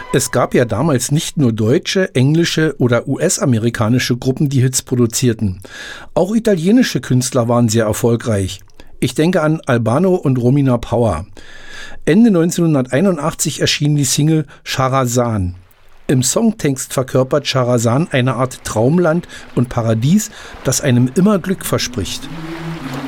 Es gab ja damals nicht nur deutsche, englische oder US-amerikanische Gruppen, die Hits produzierten. Auch italienische Künstler waren sehr erfolgreich. Ich denke an Albano und Romina Power. Ende 1981 erschien die Single Charazan. Im Songtext verkörpert Charazan eine Art Traumland und Paradies, das einem immer Glück verspricht.